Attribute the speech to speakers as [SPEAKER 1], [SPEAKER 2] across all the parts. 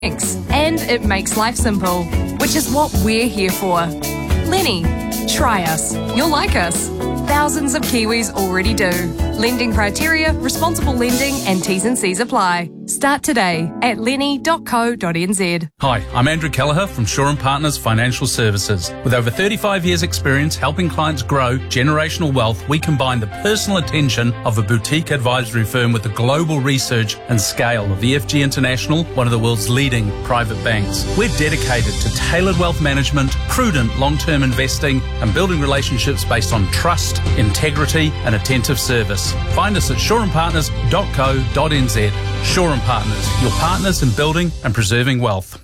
[SPEAKER 1] Thanks. And it makes life simple, which is what we're here for. Lenny, try us. You'll like us. Thousands of Kiwis already do. Lending criteria, responsible lending and T's and C's apply. Start today at lenny.co.nz.
[SPEAKER 2] Hi, I'm Andrew Kelleher from Shaw & Partners Financial Services. With over 35 years' experience helping clients grow generational wealth, we combine the personal attention of a boutique advisory firm with the global research and scale of EFG International, one of the world's leading private banks. We're dedicated to tailored wealth management, prudent long-term investing, and building relationships based on trust, integrity, and attentive service. Find us at shawandpartners.co.nz. Shaw & Partners, your partners in building and preserving wealth.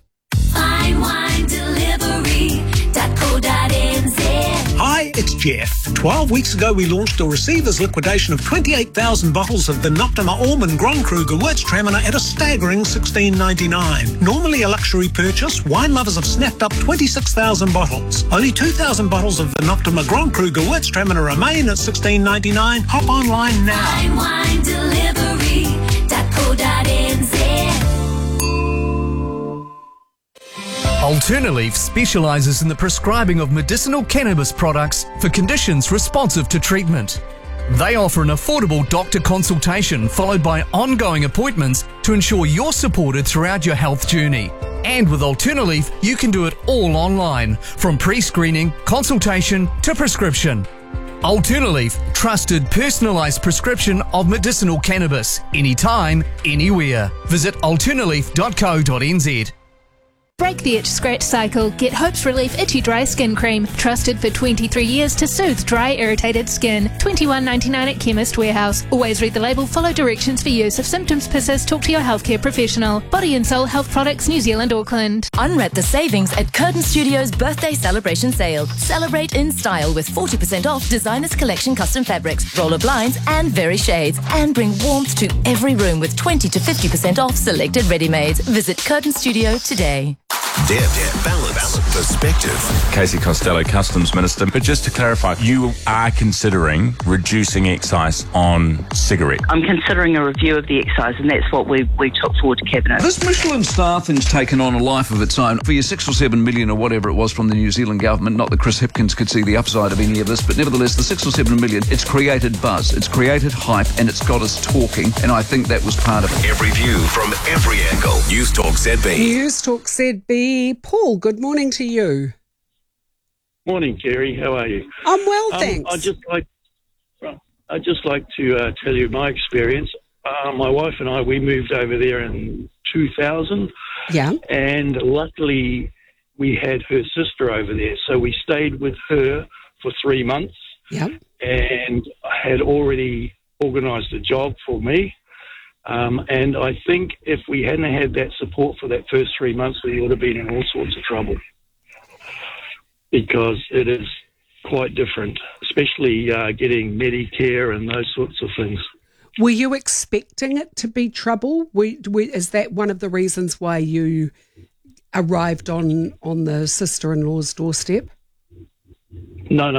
[SPEAKER 3] Hi, it's Jeff. 12 weeks ago we launched a receiver's liquidation of 28,000 bottles of the Noctima Almond Grand Cru Gewürztraminer at a staggering $16.99. Normally a luxury purchase, wine lovers have snapped up 26,000 bottles. Only 2,000 bottles of the Noctima Grand Cru Gewürztraminer remain at $16.99. Hop online now.
[SPEAKER 4] Alternaleaf specialises in the prescribing of medicinal cannabis products for conditions responsive to treatment. They offer an affordable doctor consultation followed by ongoing appointments to ensure you're supported throughout your health journey. And with Alternaleaf, you can do it all online, from pre-screening, consultation to prescription. Alternaleaf, trusted personalised prescription of medicinal cannabis, anytime, anywhere. Visit alternaleaf.co.nz.
[SPEAKER 5] Break the itch scratch cycle. Get Hope's Relief Itchy Dry Skin Cream. Trusted for 23 years to soothe dry, irritated skin. $21.99 at Chemist Warehouse. Always read the label, follow directions for use. If symptoms persist, talk to your healthcare professional. Body and Soul Health Products, New Zealand, Auckland.
[SPEAKER 6] Unwrap the savings at Curtin Studios' birthday celebration sale. Celebrate in style with 40% off Designers Collection custom fabrics, roller blinds and very shades. And bring warmth to every room with 20 to 50% off selected ready-mades. Visit Curtin Studio today.
[SPEAKER 7] Balance, perspective.
[SPEAKER 8] Casey Costello, Customs Minister. But just to clarify, you are considering reducing excise on cigarette?
[SPEAKER 9] I'm considering a review of the excise, and that's what we took forward to Cabinet.
[SPEAKER 10] This Michelin star thing's taken on a life of its own. For your 6 or 7 million or whatever it was from the New Zealand government, not that Chris Hipkins could see the upside of any of this, but nevertheless, the 6 or 7 million, it's created buzz, it's created hype, and it's got us talking, and I think that was part of it.
[SPEAKER 7] Every view from every angle. News Talk ZB.
[SPEAKER 11] News Talk ZB. Paul, good morning to you.
[SPEAKER 12] Morning, Kerry. How are you?
[SPEAKER 11] I'm well, thanks.
[SPEAKER 12] I'd just like to tell you my experience. My wife and I, we moved over there in 2000.
[SPEAKER 11] Yeah.
[SPEAKER 12] And luckily, we had her sister over there. So we stayed with her for 3 months.
[SPEAKER 11] Yeah.
[SPEAKER 12] And I had already organised a job for me. And I think if we hadn't had that support for that first 3 months, we would have been in all sorts of trouble, because it is quite different, especially getting Medicare and those sorts of things.
[SPEAKER 11] Were you expecting it to be trouble? Is that one of the reasons why you arrived on the sister-in-law's doorstep?
[SPEAKER 12] No.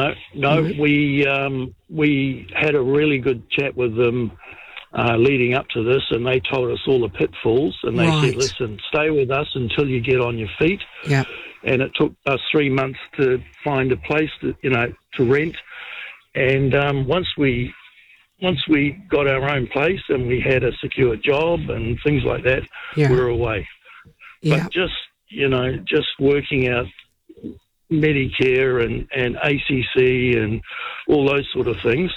[SPEAKER 12] We had a really good chat with them leading up to this, and they told us all the pitfalls, and they said, listen, stay with us until you get on your feet.
[SPEAKER 11] Yeah.
[SPEAKER 12] And it took us 3 months to find a place to rent. And once we got our own place and we had a secure job and things like that, we were away.
[SPEAKER 11] Yeah.
[SPEAKER 12] But just working out Medicare and ACC and all those sort of things,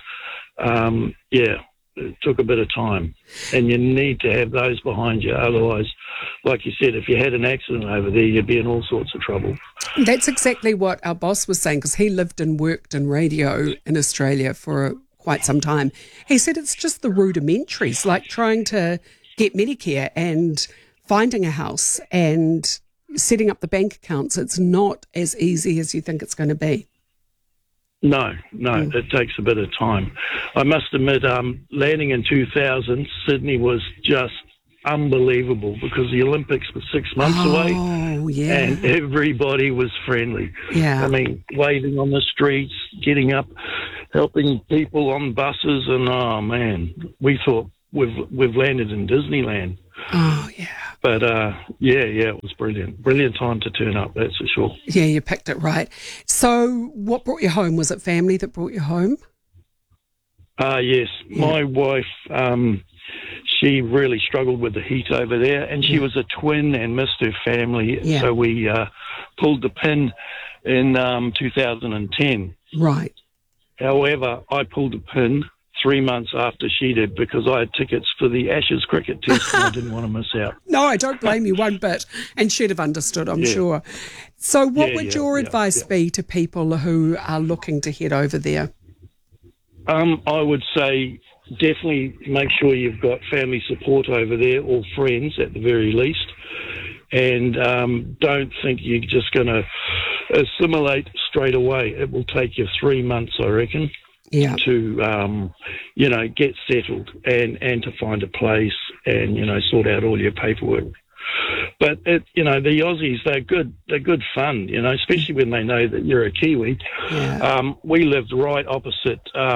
[SPEAKER 12] it took a bit of time, and you need to have those behind you. Otherwise, like you said, if you had an accident over there, you'd be in all sorts of trouble.
[SPEAKER 11] That's exactly what our boss was saying, because he lived and worked in radio in Australia for quite some time. He said it's just the rudimentaries, like trying to get Medicare and finding a house and setting up the bank accounts. It's not as easy as you think it's going to be.
[SPEAKER 12] No, it takes a bit of time. I must admit, landing in 2000, Sydney was just unbelievable, because the Olympics were 6 months away.
[SPEAKER 11] Oh, yeah.
[SPEAKER 12] And everybody was friendly.
[SPEAKER 11] Yeah.
[SPEAKER 12] I mean, waving on the streets, getting up, helping people on buses, and oh man, we thought we've landed in Disneyland.
[SPEAKER 11] Oh, yeah.
[SPEAKER 12] But, it was brilliant. Brilliant time to turn up, that's for sure.
[SPEAKER 11] Yeah, you picked it right. So what brought you home? Was it family that brought you home?
[SPEAKER 12] Yes.
[SPEAKER 11] Yeah.
[SPEAKER 12] My wife, she really struggled with the heat over there, and she was a twin and missed her family.
[SPEAKER 11] Yeah.
[SPEAKER 12] So we pulled the pin in 2010.
[SPEAKER 11] Right.
[SPEAKER 12] However, I pulled the pin 3 months after she did because I had tickets for the Ashes cricket test and I didn't want to miss out.
[SPEAKER 11] No, I don't blame you one bit, and she'd have understood, I'm sure. So what would your advice be to people who are looking to head over there?
[SPEAKER 12] I would say definitely make sure you've got family support over there, or friends at the very least, and don't think you're just going to assimilate straight away. It will take you 3 months, I reckon.
[SPEAKER 11] Yeah.
[SPEAKER 12] To, get settled and to find a place and, sort out all your paperwork. But, the Aussies, they're good fun, especially when they know that you're a Kiwi.
[SPEAKER 11] Yeah.
[SPEAKER 12] We lived right opposite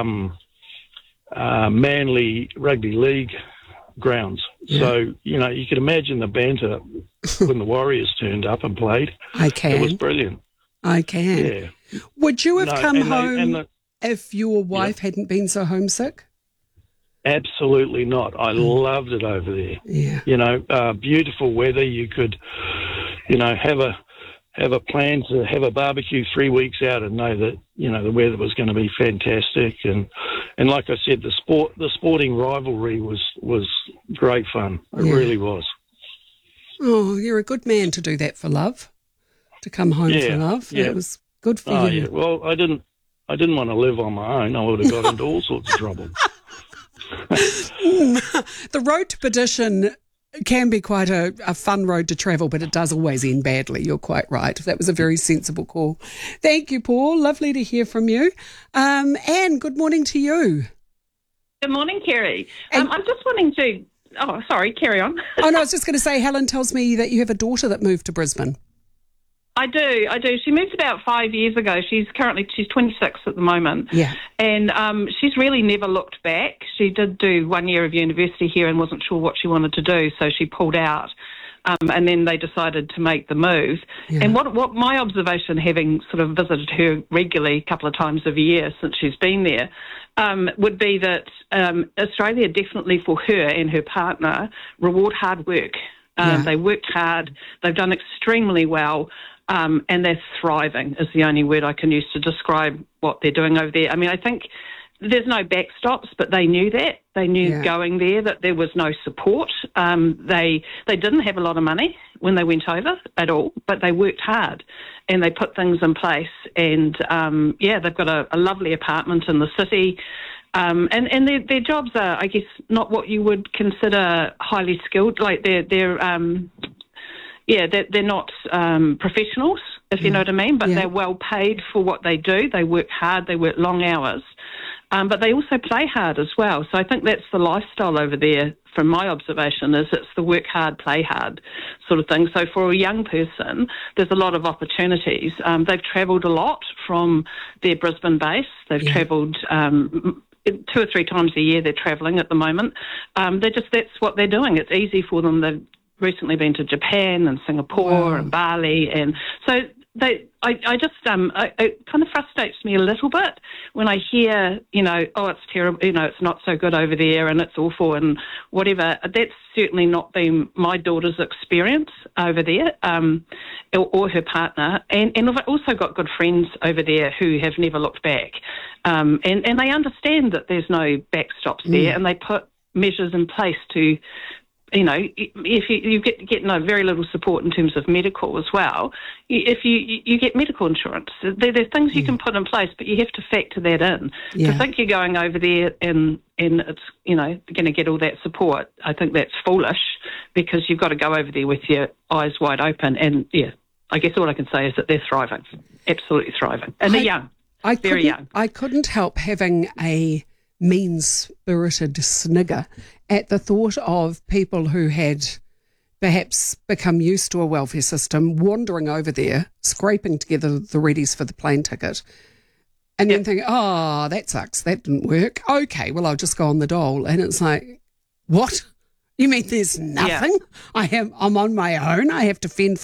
[SPEAKER 12] Manly Rugby League grounds.
[SPEAKER 11] Yeah.
[SPEAKER 12] So, you can imagine the banter when the Warriors turned up and played.
[SPEAKER 11] I can.
[SPEAKER 12] It was brilliant.
[SPEAKER 11] I can.
[SPEAKER 12] Yeah.
[SPEAKER 11] Would you have come home if your wife
[SPEAKER 12] Yeah.
[SPEAKER 11] hadn't been so homesick?
[SPEAKER 12] Absolutely not. I loved it over there.
[SPEAKER 11] Yeah.
[SPEAKER 12] Beautiful weather. You could, have a plan to have a barbecue 3 weeks out and know that, the weather was going to be fantastic. And like I said, the sporting rivalry was great fun. It really was.
[SPEAKER 11] Oh, you're a good man to do that for love, to come home for love.
[SPEAKER 12] Yeah.
[SPEAKER 11] It was good for you.
[SPEAKER 12] Yeah. Well, I didn't want to live on my own. I would have got into all sorts of trouble.
[SPEAKER 11] The road to perdition can be quite a fun road to travel, but it does always end badly. You're quite right. That was a very sensible call. Thank you, Paul. Lovely to hear from you. Anne, good morning to you.
[SPEAKER 13] Good morning, Kerry. I'm just wanting to... Oh, sorry, carry on.
[SPEAKER 11] Oh, no, I was just going to say, Helen tells me that you have a daughter that moved to Brisbane.
[SPEAKER 13] I do. She moved about 5 years ago. She's 26 at the moment.
[SPEAKER 11] Yeah.
[SPEAKER 13] And she's really never looked back. She did do 1 year of university here and wasn't sure what she wanted to do, so she pulled out. And then they decided to make the move. Yeah. And what my observation, having sort of visited her regularly a couple of times a year since she's been there, would be that Australia definitely, for her and her partner, reward hard work. They worked hard. They've done extremely well. And they're thriving is the only word I can use to describe what they're doing over there. I mean, I think there's no backstops, but they knew that. They knew going there that there was no support. They didn't have a lot of money when they went over at all, but they worked hard and they put things in place. And, they've got a lovely apartment in the city. And their jobs are, I guess, not what you would consider highly skilled. Like they're not professionals, if you know what I mean, but they're well paid for what they do. They work hard, they work long hours, but they also play hard as well. So I think that's the lifestyle over there, from my observation, is it's the work hard, play hard sort of thing. So for a young person, there's a lot of opportunities. They've travelled a lot from their Brisbane base. They've travelled 2 or 3 times a year. They're travelling at the moment. That's what they're doing. It's easy for them. They've recently been to Japan and Singapore and Bali, and so it kind of frustrates me a little bit when I hear, it's terrible, it's not so good over there and it's awful and whatever. That's certainly not been my daughter's experience over there, or her partner. And I've also got good friends over there who have never looked back, and they understand that there's no backstops there, and they put measures in place to, if you get very little support in terms of medical as well. If you get medical insurance, there are things you can put in place, but you have to factor that in. To think you're going over there and it's going to get all that support, I think that's foolish, because you've got to go over there with your eyes wide open. And I guess all I can say is that they're thriving, absolutely thriving, and they're young, very young.
[SPEAKER 11] I couldn't help having a mean-spirited snigger at the thought of people who had perhaps become used to a welfare system, wandering over there, scraping together the readies for the plane ticket, and then thinking, oh, that sucks, that didn't work. Okay, well, I'll just go on the dole. And it's like, What? You mean there's nothing? I'm on my own. I have to fend